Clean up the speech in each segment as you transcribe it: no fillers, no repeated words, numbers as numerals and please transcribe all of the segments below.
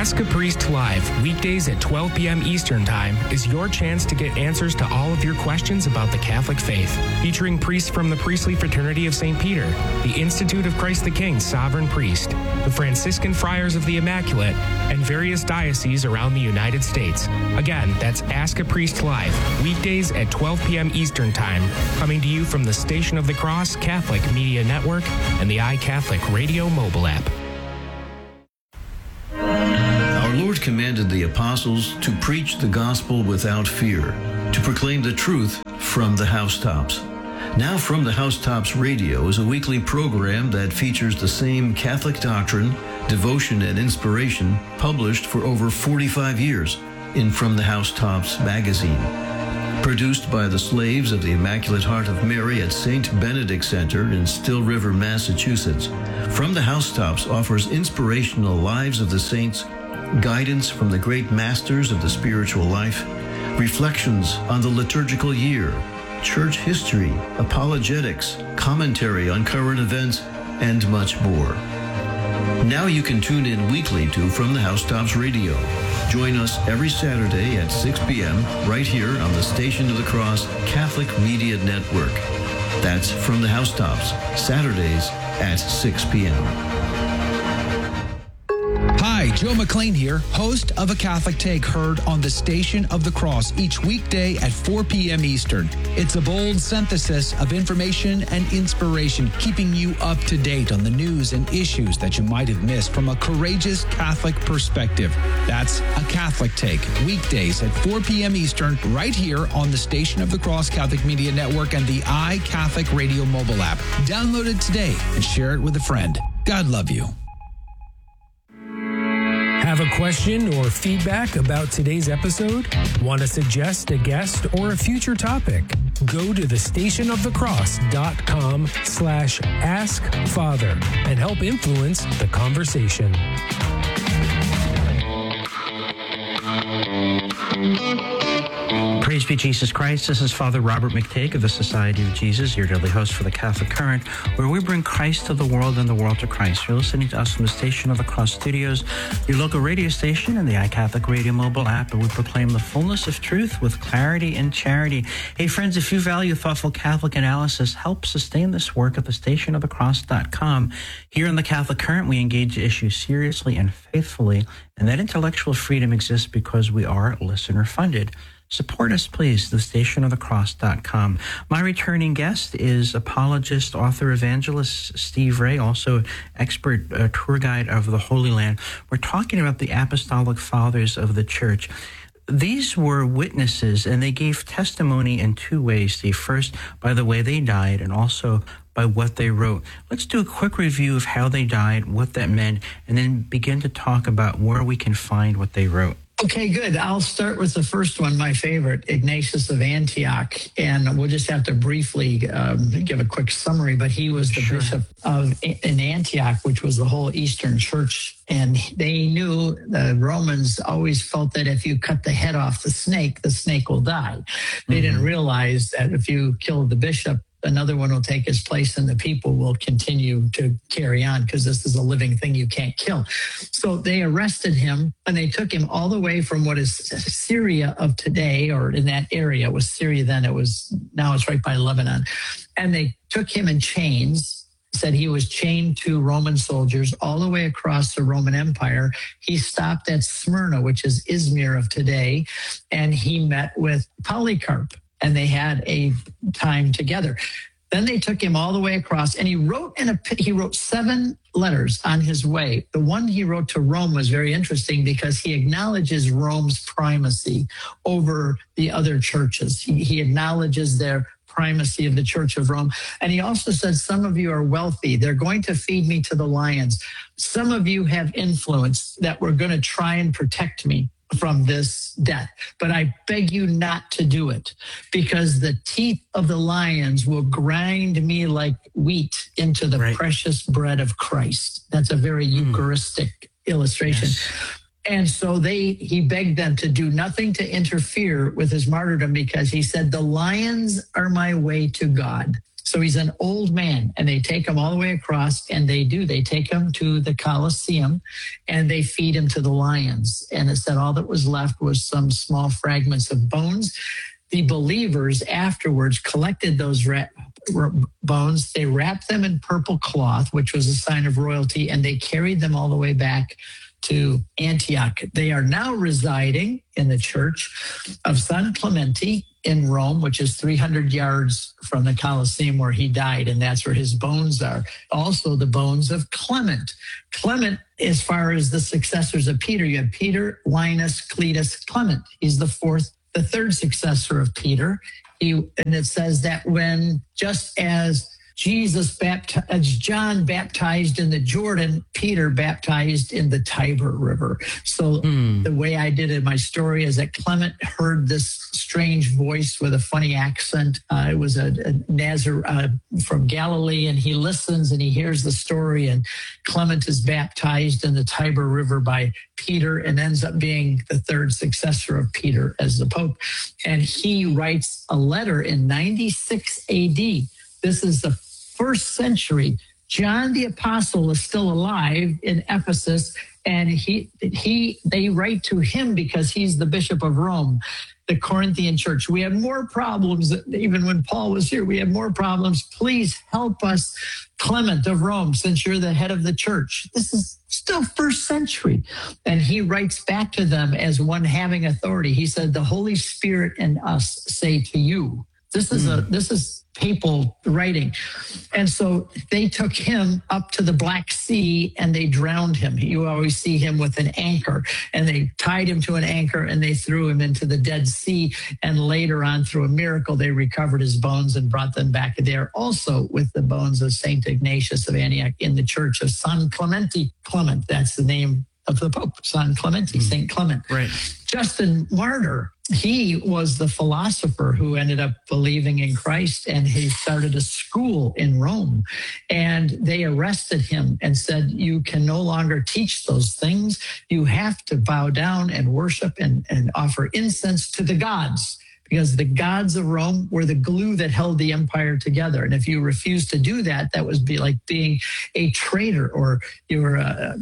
Ask a Priest Live, weekdays at 12 p.m. Eastern Time, is your chance to get answers to all of your questions about the Catholic faith. Featuring priests from the Priestly Fraternity of St. Peter, the Institute of Christ the King Sovereign Priest, the Franciscan Friars of the Immaculate, and various dioceses around the United States. Again, that's Ask a Priest Live, weekdays at 12 p.m. Eastern Time, coming to you from the Station of the Cross Catholic Media Network and the iCatholic Radio mobile app. Our Lord commanded the apostles to preach the gospel without fear, to proclaim the truth from the housetops. Now From the Housetops Radio is a weekly program that features the same Catholic doctrine, devotion, and inspiration published for over 45 years in From the Housetops magazine. Produced by the slaves of the Immaculate Heart of Mary at St. Benedict Center in Still River, Massachusetts, From the Housetops offers inspirational lives of the saints, guidance from the great masters of the spiritual life, reflections on the liturgical year, church history, apologetics, commentary on current events, and much more. Now you can tune in weekly to From the Housetops Radio. Join us every Saturday at 6 p.m. right here on the Station of the Cross Catholic Media Network. That's From the Housetops, Saturdays at 6 p.m. Hi, Joe McLean here, host of A Catholic Take, heard on the Station of the Cross each weekday at 4 p.m. Eastern. It's a bold synthesis of information and inspiration, keeping you up to date on the news and issues that you might have missed from a courageous Catholic perspective. That's A Catholic Take, weekdays at 4 p.m. Eastern, right here on the Station of the Cross Catholic Media Network and the iCatholic Radio mobile app. Download it today and share it with a friend. God love you. Have a question or feedback about today's episode? Want to suggest a guest or a future topic? Go to thestationofthecross.com/askfather and help influence the conversation. Praise be Jesus Christ. This is Father Robert McTague of the Society of Jesus, your daily host for the Catholic Current, where we bring Christ to the world and the world to Christ. You're listening to us from the Station of the Cross Studios, your local radio station, and the iCatholic Radio mobile app, and we proclaim the fullness of truth with clarity and charity. Hey, friends, if you value thoughtful Catholic analysis, help sustain this work at thestationofthecross.com. Here in the Catholic Current, we engage issues seriously and faithfully, and that intellectual freedom exists because we are listener-funded. Support us, please, thestationofthecross.com. My returning guest is apologist, author, evangelist Steve Ray, also expert tour guide of the Holy Land. We're talking about the Apostolic Fathers of the Church. These were witnesses, and they gave testimony in two ways, Steve. First, by the way they died, and also by what they wrote. Let's do a quick review of how they died, what that meant, and then begin to talk about where we can find what they wrote. Okay, good. I'll start with the first one, my favorite, Ignatius of Antioch. And we'll just have to briefly give a quick summary, but he was the bishop in Antioch, which was the whole Eastern Church. And they knew, the Romans always felt that if you cut the head off the snake will die. They didn't realize that if you killed the bishop, another one will take his place and the people will continue to carry on because this is a living thing you can't kill. So they arrested him and they took him all the way from what is Syria of today, or in that area. It was Syria then, now it's right by Lebanon. And they took him in chains, said he was chained to Roman soldiers all the way across the Roman Empire. He stopped at Smyrna, which is Izmir of today, and he met with Polycarp. And they had a time together. Then they took him all the way across, and he wrote 7 letters on his way. The one he wrote to Rome was very interesting because he acknowledges Rome's primacy over the other churches. He acknowledges their primacy of the Church of Rome. And he also said, some of you are wealthy. They're going to feed me to the lions. Some of you have influence that were going to try and protect me from this death. But I beg you not to do it, because the teeth of the lions will grind me like wheat into the precious bread of Christ. That's a very Eucharistic illustration. Yes. And so he begged them to do nothing to interfere with his martyrdom, because he said, the lions are my way to God. So he's an old man, and they take him all the way across, and they take him to the Colosseum, and they feed him to the lions. And it said all that was left was some small fragments of bones. The believers afterwards collected those bones. They wrapped them in purple cloth, which was a sign of royalty, and they carried them all the way back to Antioch. They are now residing in the church of San Clemente in Rome, which is 300 yards from the Colosseum where he died, and that's where his bones are. Also, the bones of Clement. Clement, as far as the successors of Peter, you have Peter, Linus, Cletus, Clement. He's the third successor of Peter. And it says that just as John baptized in the Jordan, Peter baptized in the Tiber River. So the way I did it in my story is that Clement heard this strange voice with a funny accent. It was a Nazarene from Galilee, and he listens and he hears the story, and Clement is baptized in the Tiber River by Peter and ends up being the third successor of Peter as the Pope. And he writes a letter in 96 AD. This is the first century. John the Apostle is still alive in Ephesus, and they write to him because he's the Bishop of Rome, the Corinthian church. We have more problems, even when Paul was here, we have more problems. Please help us, Clement of Rome, since you're the head of the church. This is still first century. And he writes back to them as one having authority. He said, the Holy Spirit and us say to you. This is papal writing. And so they took him up to the Black Sea and they drowned him. You always see him with an anchor, and they tied him to an anchor and they threw him into the Dead Sea. And later on, through a miracle, they recovered his bones and brought them back there, also with the bones of St. Ignatius of Antioch in the church of San Clemente. Clement, that's the name of the Pope, San Clemente, St. Clement. Right. Justin Martyr, he was the philosopher who ended up believing in Christ, and he started a school in Rome. And they arrested him and said, you can no longer teach those things. You have to bow down and worship and offer incense to the gods, because the gods of Rome were the glue that held the empire together. And if you refuse to do that, that would be like being a traitor, or you're a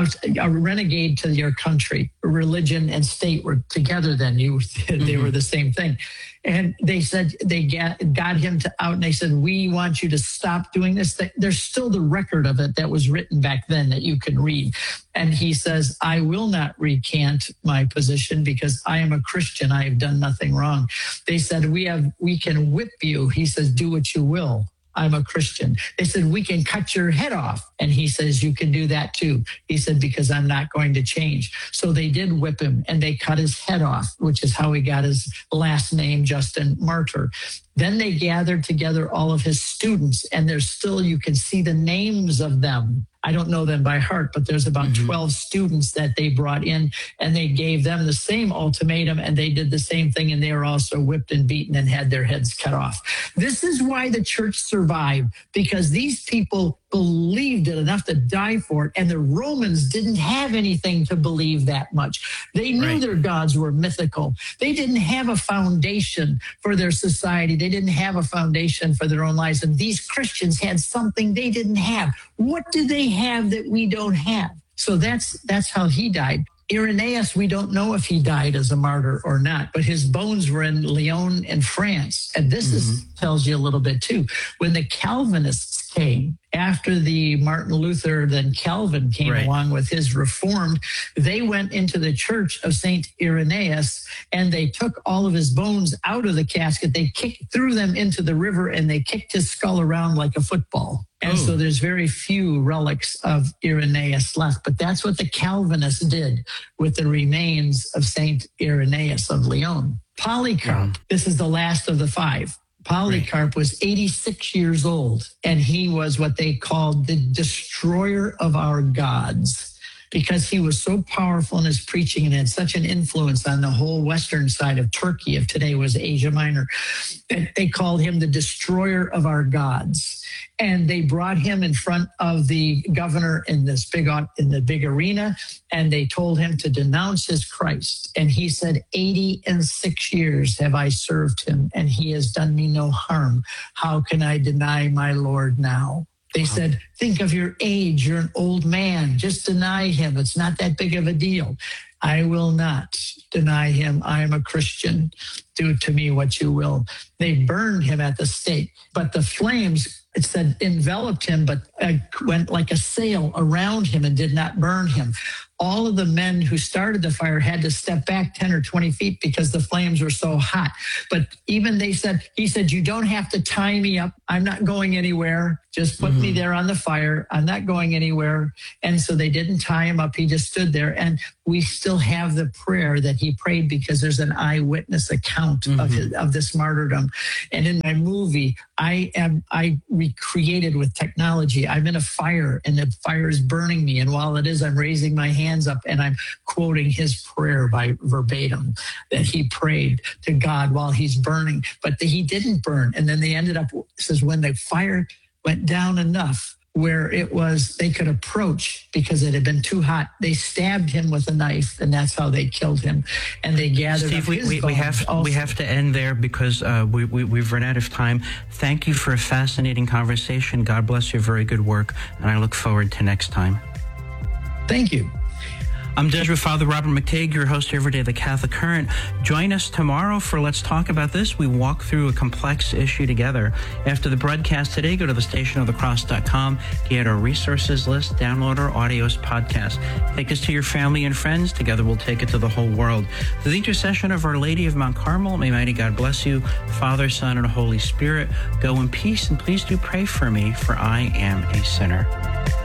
renegade to your country. Religion and state were together then. They were the same thing. And they said, they got him out, and they said, we want you to stop doing this. There's still the record of it that was written back then that you can read. And he says, I will not recant my position because I am a Christian. I have done nothing wrong. They said, we can whip you. He says, do what you will. I'm a Christian. They said, we can cut your head off. And he says, you can do that too. He said, because I'm not going to change. So they did whip him and they cut his head off, which is how he got his last name, Justin Martyr. Then they gathered together all of his students, and you can see the names of them. I don't know them by heart, but there's about 12 students that they brought in, and they gave them the same ultimatum, and they did the same thing, and they were also whipped and beaten and had their heads cut off. This is why the church survived, because these people believed it enough to die for it, and the Romans didn't have anything to believe that much. They knew their gods were mythical. They didn't have a foundation for their society. They didn't have a foundation for their own lives, and these Christians had something they didn't have. What do they have that we don't have? So that's how he died. Irenaeus, we don't know if he died as a martyr or not, but his bones were in Lyon in France. And this tells you a little bit too. When the Calvinists came, after the Martin Luther, then Calvin came along with his Reformed, they went into the church of St. Irenaeus and they took all of his bones out of the casket. They threw them into the river and they kicked his skull around like a football. And so there's very few relics of Irenaeus left. But that's what the Calvinists did with the remains of St. Irenaeus of Lyon. Polycarp, this is the last of the five. Polycarp was 86 years old, and he was what they called the destroyer of our gods. because he was so powerful in his preaching and had such an influence on the whole western side of Turkey, of today was Asia Minor, that they called him the destroyer of our gods. And they brought him in front of the governor in the big arena, and they told him to denounce his Christ. And he said, 86 years have I served him, and he has done me no harm. How can I deny my Lord now? They said, think of your age. You're an old man. Just deny him. It's not that big of a deal. I will not deny him. I am a Christian. Do to me what you will. They burned him at the stake, but the flames, it said, enveloped him, but went like a sail around him and did not burn him. All of the men who started the fire had to step back 10 or 20 feet because the flames were so hot. But even he said, you don't have to tie me up. I'm not going anywhere. Just put me there on the fire. I'm not going anywhere. And so they didn't tie him up. He just stood there. And we still have the prayer that he prayed because there's an eyewitness account of this martyrdom. And in my movie, I recreated with technology. I'm in a fire and the fire is burning me. And while it is, I'm raising my hands up and I'm quoting his prayer by verbatim that he prayed to God while he's burning, but he didn't burn. And then they ended up, it says, when the fire went down enough where it was, they could approach because it had been too hot. They stabbed him with a knife, and that's how they killed him. And they gathered. Steve, we have to end there because we've run out of time. Thank you for a fascinating conversation. God bless your very good work, and I look forward to next time. Thank you. I'm Jesuit Father Robert McTeigue, your host here every day, The Catholic Current. Join us tomorrow for Let's Talk About This. We walk through a complex issue together. After the broadcast today, go to thestationofthecross.com, get our resources list, download our audios podcast. Take us to your family and friends. Together we'll take it to the whole world. Through the intercession of Our Lady of Mount Carmel, may mighty God bless you, Father, Son, and Holy Spirit. Go in peace, and please do pray for me, for I am a sinner.